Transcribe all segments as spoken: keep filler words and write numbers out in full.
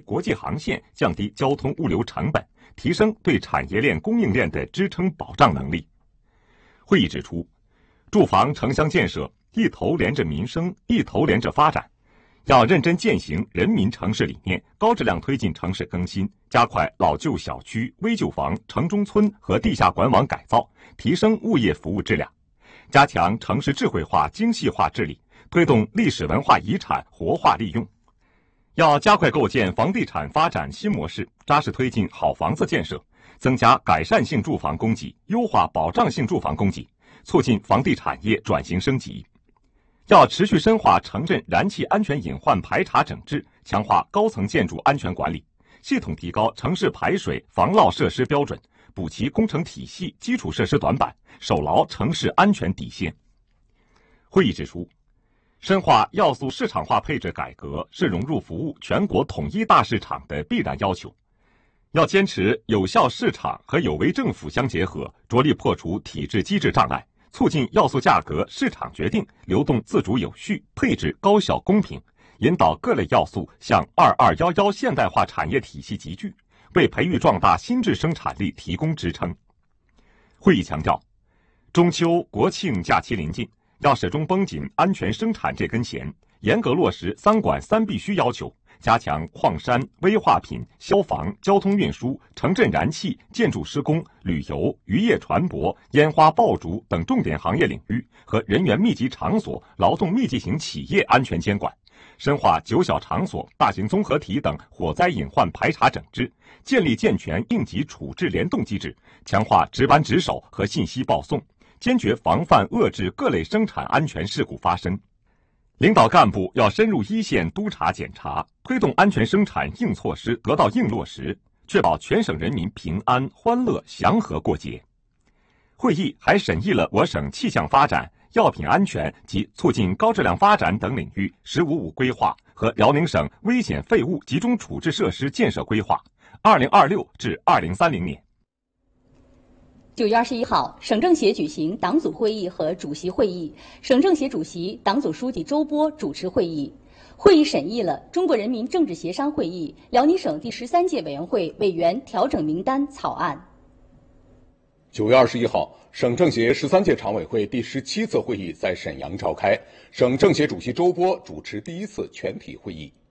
国际航线，降低交通物流成本，提升对产业链供应链的支撑保障能力。会议指出，住房城乡建设一头连着民生，一头连着发展，要认真践行人民城市理念，高质量推进城市更新，加快老旧小区、危旧房、城中村和地下管网改造，提升物业服务质量，加强城市智慧化、精细化治理，推动历史文化遗产活化利用。要加快构建房地产发展新模式，扎实推进好房子建设，增加改善性住房供给，优化保障性住房供给，促进房地产业转型升级。要持续深化城镇燃气安全隐患排查整治，强化高层建筑安全管理，系统提高城市排水防涝设施标准，补齐工程体系基础设施短板，守牢城市安全底线。会议指出，深化要素市场化配置改革是融入服务全国统一大市场的必然要求。要坚持有效市场和有为政府相结合，着力破除体制机制障碍，促进要素价格市场决定流动自主有序，配置高效公平，引导各类要素向二二一一现代化产业体系集聚，为培育壮大新质生产力提供支撑。会议强调，中秋、国庆假期临近，要始终绷紧安全生产这根弦，严格落实三管三必须要求，加强矿山、危化品、消防、交通运输、城镇燃气、建筑施工、旅游、渔业船舶、烟花爆竹等重点行业领域和人员密集场所、劳动密集型企业安全监管，深化九小场所、大型综合体等火灾隐患排查整治，建立健全应急处置联动机制，强化值班值守和信息报送，坚决防范遏制各类生产安全事故发生。领导干部要深入一线督查检查，推动安全生产硬措施得到硬落实，确保全省人民平安、欢乐、祥和过节。会议还审议了我省气象发展、药品安全及促进高质量发展等领域“十五五”规划和辽宁省危险废物集中处置设施建设规划（二零二六至二零三零年）。 九月二十一号，省政协举行党组会议和主席会议，省政协主席、党组书记周波主持会议。会议审议了中国人民政治协商会议辽宁省第十三届委员会委员调整名单草案。 九月二十一号，省政协十三届常委会第十七次会议在沈阳召开，省政协主席周波主持第一次全体会议。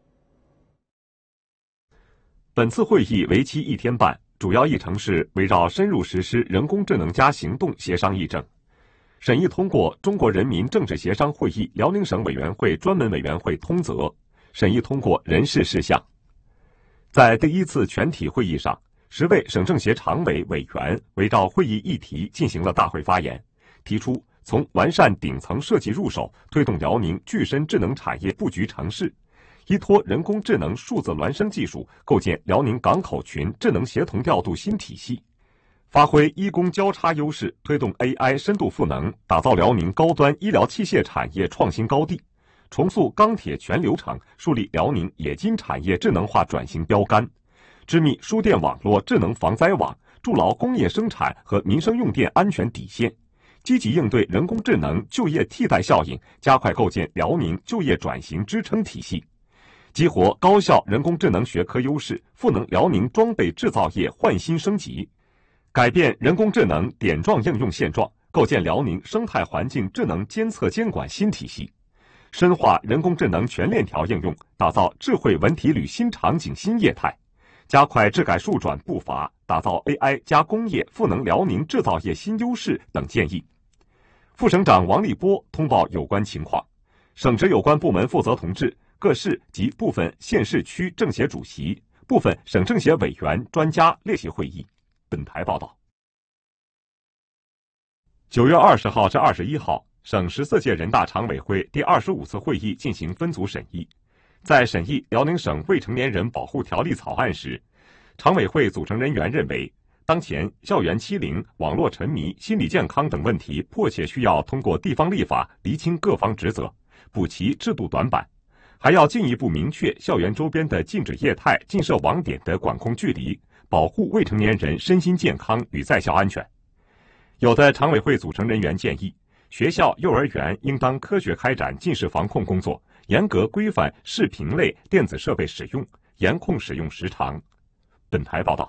本次会议为期一天半。主要议程是围绕深入实施人工智能加行动协商议政，审议通过中国人民政治协商会议辽宁省委员会专门委员会通则，审议通过人事事项。在第一次全体会议上，十位省政协常委委员围绕会议议题进行了大会发言，提出从完善顶层设计入手，推动辽宁具身智能产业布局城市，依托人工智能数字孪生技术，构建辽宁港口群智能协同调度新体系，发挥医工交叉优势，推动 A I 深度赋能，打造辽宁高端医疗器械产业创新高地，重塑钢铁全流程，树立辽宁冶金产业智能化转型标杆，织密输电网络智能防灾网，筑牢工业生产和民生用电安全底线，积极应对人工智能就业替代效应，加快构建辽宁就业转型支撑体系，激活高校人工智能学科优势，赋能辽宁装备制造业焕新升级，改变人工智能点状应用现状，构建辽宁生态环境智能监测监管新体系，深化人工智能全链条应用，打造智慧文体旅新场景新业态，加快治改数转步伐，打造 A I 加工业赋能辽宁制造业新优势等建议。副省长王立波通报有关情况，省直有关部门负责同志、各市及部分县市区政协主席、部分省政协委员、专家列席会议。本台报道。九月二十号至二十一号，省十四届人大常委会第二十五次会议进行分组审议。在审议辽宁省未成年人保护条例草案时，常委会组成人员认为，当前校园欺凌、网络沉迷、心理健康等问题迫切需要通过地方立法厘清各方职责，补齐制度短板，还要进一步明确校园周边的禁止业态、禁设网点的管控距离，保护未成年人身心健康与在校安全。有的常委会组成人员建议，学校、幼儿园应当科学开展近视防控工作，严格规范视频类电子设备使用， 严控使用时长。本台报道。